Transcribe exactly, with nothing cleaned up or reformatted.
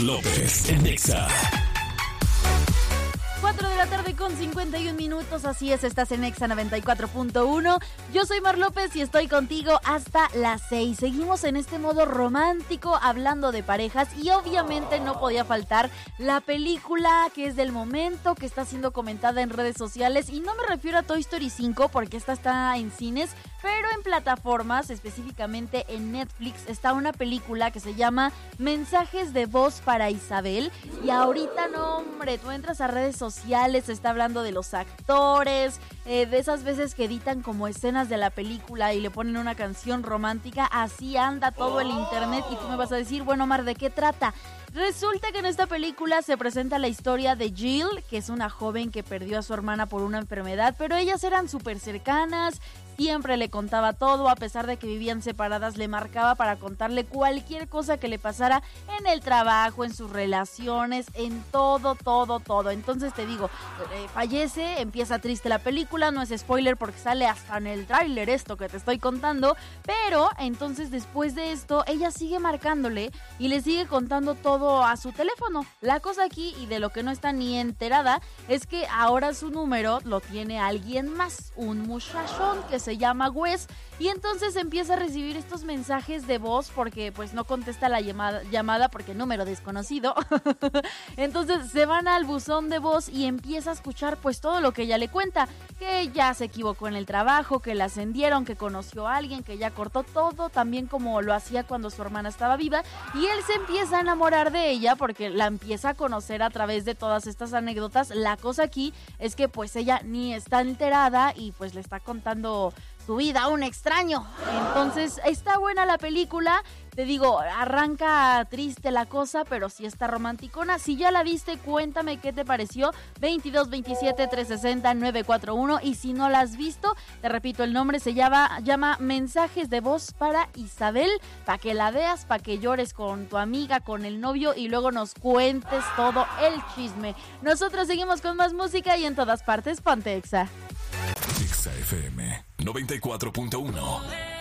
Mar López en Exa. cuatro de la tarde con cincuenta y un minutos, así es, estás en Exa noventa y cuatro punto uno. Yo soy Mar López y estoy contigo hasta las seis. Seguimos en este modo romántico hablando de parejas y obviamente no podía faltar la película que es del momento, que está siendo comentada en redes sociales, y no me refiero a Toy Story cinco porque esta está en cines, pero en plataformas, específicamente en Netflix, está una película que se llama Mensajes de voz para Isabel. Y ahorita, no hombre, tú entras a redes sociales, se está hablando de los actores, eh, de esas veces que editan como escenas de la película y le ponen una canción romántica. Así anda todo el internet y tú me vas a decir, bueno, Mar, ¿de qué trata? Resulta que en esta película se presenta la historia de Jill, que es una joven que perdió a su hermana por una enfermedad, pero ellas eran súper cercanas. Siempre le contaba todo, a pesar de que vivían separadas, le marcaba para contarle cualquier cosa que le pasara en el trabajo, en sus relaciones, en todo, todo, todo. Entonces te digo, eh, fallece, empieza triste la película, no es spoiler porque sale hasta en el tráiler esto que te estoy contando, pero entonces después de esto, ella sigue marcándole y le sigue contando todo a su teléfono. La cosa aquí, y de lo que no está ni enterada, es que ahora su número lo tiene alguien más, un muchachón que se llama Wes, y entonces empieza a recibir estos mensajes de voz porque pues no contesta la llamada, llamada porque número desconocido. Entonces se van al buzón de voz y empieza a escuchar pues todo lo que ella le cuenta, que ya se equivocó en el trabajo, que la ascendieron, que conoció a alguien, que ya cortó todo, también como lo hacía cuando su hermana estaba viva, y él se empieza a enamorar de ella porque la empieza a conocer a través de todas estas anécdotas. La cosa aquí es que pues ella ni está enterada y pues le está contando su vida a un extraño. Entonces está buena la película, te digo, arranca triste la cosa, pero sí está romanticona. Si ya la viste, cuéntame qué te pareció. Veintidós veintisiete trescientos sesenta nueve cuatro uno. Y si no la has visto, te repito, el nombre se llama, llama Mensajes de voz para Isabel, para que la veas, para que llores con tu amiga, con el novio y luego nos cuentes todo el chisme. Nosotros seguimos con más música y en todas partes ponte Exa. Exa F M noventa y cuatro punto uno.